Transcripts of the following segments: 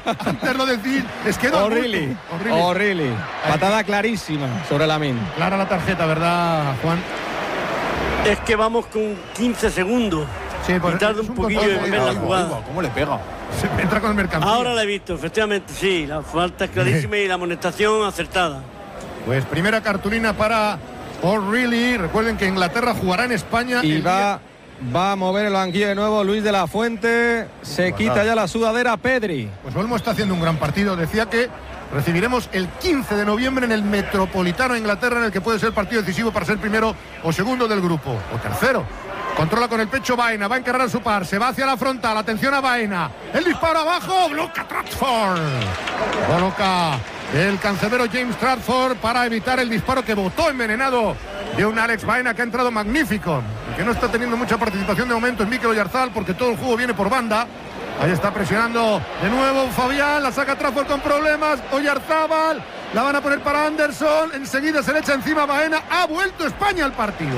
Antes lo decís, es que O'Reilly. Patada clarísima sobre Lamine. Clara la tarjeta, ¿verdad, Juan? Es que vamos con 15 segundos. Sí, y tarda un poquillo en ver la jugada. ¿Cómo le pega? Se entra con el mercantil. Ahora la he visto, efectivamente, sí. La falta es clarísima y la amonestación acertada. Pues primera cartulina para O'Reilly. Recuerden que Inglaterra jugará en España. Y va a mover el banquillo de nuevo Luis de la Fuente. Se quita ya la sudadera Pedri. Pues Olmo está haciendo un gran partido. Decía que recibiremos el 15 de noviembre en el Metropolitano de Inglaterra, en el que puede ser el partido decisivo para ser primero o segundo del grupo, o tercero. Controla con el pecho Baena, va a encargar su par, se va hacia la frontal, atención a Baena, el disparo abajo, bloca Trafford. Coloca el cancerbero James Trafford para evitar el disparo que botó envenenado de un Alex Baena, que ha entrado magnífico. El que no está teniendo mucha participación de momento es Mikel Oyarzabal, porque todo el juego viene por banda. Ahí está presionando de nuevo Fabián, la saca Trafford con problemas, Oyarzabal, la van a poner para Anderson, enseguida se le echa encima Baena. Ha vuelto España al partido,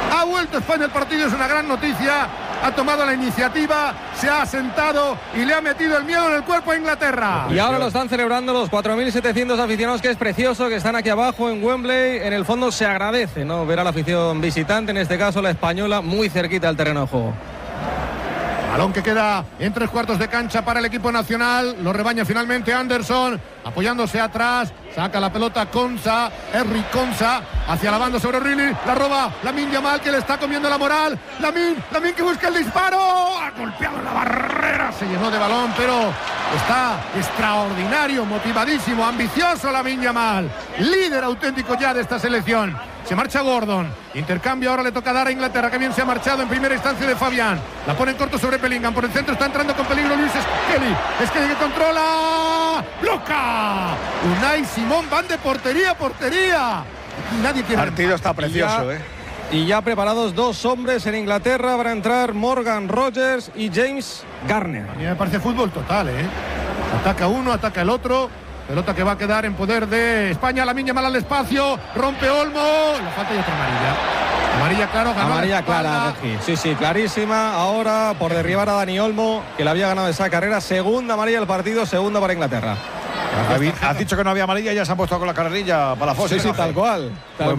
es una gran noticia. Ha tomado la iniciativa, se ha sentado y le ha metido el miedo en el cuerpo a Inglaterra. Y ahora lo están celebrando los 4.700 aficionados, que es precioso, que están aquí abajo en Wembley. En el fondo se agradece, ¿no?, ver a la afición visitante, en este caso la española, muy cerquita del terreno de juego. Balón que queda en 3/4 de cancha para el equipo nacional. Lo rebaña finalmente Anderson, apoyándose atrás. Saca la pelota Konsa, Henry Konsa, hacia la banda sobre O'Reilly. La roba Lamine Yamal, que le está comiendo la moral. Lamine que busca el disparo. Ha golpeado la barrera. Se llenó de balón, pero está extraordinario, motivadísimo, ambicioso Lamine Yamal. Líder auténtico ya de esta selección. Se marcha Gordon, intercambio, ahora le toca dar a Inglaterra, que bien se ha marchado en primera instancia de Fabián. La pone en corto sobre Bellingham, por el centro está entrando con peligro Luis Skelly que controla, bloca. Unai Simón, van de portería a portería. Nadie quiere. El partido está precioso, Y ya preparados dos hombres en Inglaterra, van a entrar Morgan Rogers y James Garner. A mí me parece fútbol total, Ataca uno, ataca el otro. Pelota que va a quedar en poder de España. Lamine Yamal al espacio, rompe Olmo. Le falta y otra amarilla. Amarilla, claro, ganó. Amarilla clara, sí, clarísima. Ahora por derribar a Dani Olmo, que le había ganado esa carrera. Segunda amarilla del partido, segunda para Inglaterra. Has dicho que no había amarilla y ya se han puesto con la carrerilla para la fosa. Sí, tal cual.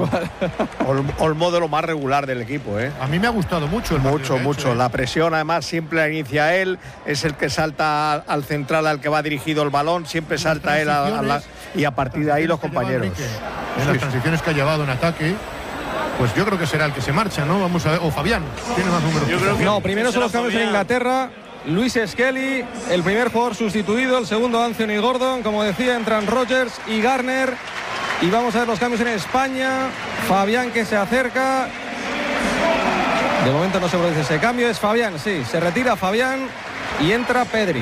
Olmo de lo más regular del equipo, A mí me ha gustado mucho el partido, mucho. La presión, además, siempre la inicia él. Es el que salta al central, al que va dirigido el balón. Siempre salta él y a partir de ahí los compañeros. En las transiciones que ha llevado en ataque, pues yo creo que será el que se marcha, ¿no? Vamos a ver. O Fabián tiene más números. No, primero son los cambios en Inglaterra. Luis Skelly, el primer jugador sustituido, el segundo Anthony Gordon, como decía, entran Rogers y Garner. Y vamos a ver los cambios en España. Fabián, que se acerca. De momento no se produce ese cambio, es Fabián, sí, se retira Fabián y entra Pedri.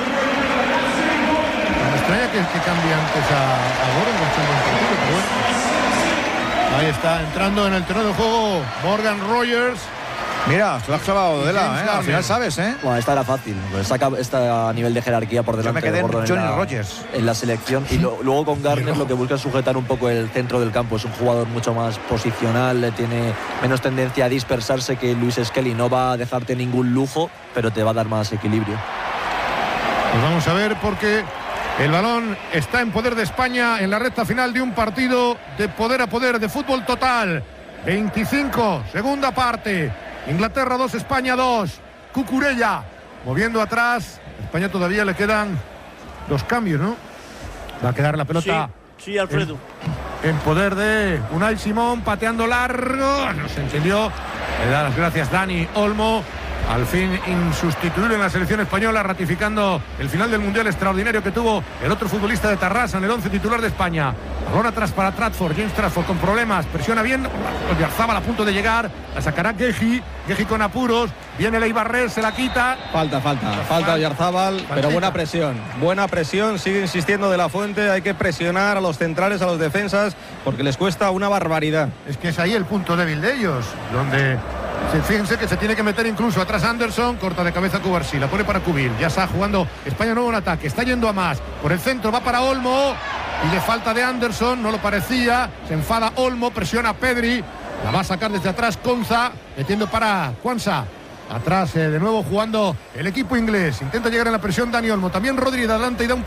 Me extraña que cambie antes a Gordon, pero bueno. Ahí está, entrando en el terreno de juego Morgan Rogers. Mira, se lo has clavado de al final sabes, Bueno, esta era fácil, está a nivel de jerarquía por delante. Yo me quedé de Gordon en Johnny Rogers en la selección. Y luego con Garner lo que busca es sujetar un poco el centro del campo. Es un jugador mucho más posicional, tiene menos tendencia a dispersarse que Luis Skelly. No va a dejarte ningún lujo, pero te va a dar más equilibrio. Pues vamos a ver, porque el balón está en poder de España en la recta final de un partido de poder a poder, de fútbol total. 25, segunda parte. Inglaterra 2, España 2. Cucurella moviendo atrás. A España todavía le quedan 2 cambios, ¿no? Va a quedar la pelota. Sí, Alfredo. En poder de Unai Simón, pateando largo. No se entendió. Le da las gracias Dani Olmo. Al fin insustituible en la selección española, ratificando el final del Mundial extraordinario que tuvo el otro futbolista de Tarrasa en el 11 titular de España. Balón atrás para Trafford, James Trafford con problemas, presiona bien, Oyarzabal a punto de llegar, la sacará Geji con apuros, viene Leibarrer, se la quita. Falta Oyarzabal, pero buena presión, sigue insistiendo de la Fuente, hay que presionar a los centrales, a los defensas, porque les cuesta una barbaridad. Es que es ahí el punto débil de ellos, donde... Fíjense que se tiene que meter incluso atrás Anderson, corta de cabeza Cubarsí, la pone para Cubil, ya está jugando España nuevo en ataque, está yendo a más, por el centro va para Olmo, y de falta de Anderson, no lo parecía, se enfada Olmo, presiona a Pedri, la va a sacar desde atrás Konsa, metiendo para Kwanza, atrás de nuevo jugando el equipo inglés, intenta llegar en la presión Dani Olmo, también Rodri de adelante y da un